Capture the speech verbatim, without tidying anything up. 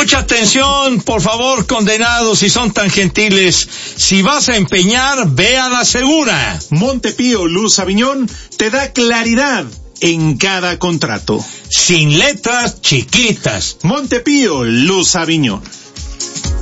Mucha atención, por favor, condenados, si son tan gentiles. Si vas a empeñar, ve a la segura. Montepío Luz Aviñón te da claridad en cada contrato. Sin letras chiquitas. Montepío Luz Aviñón.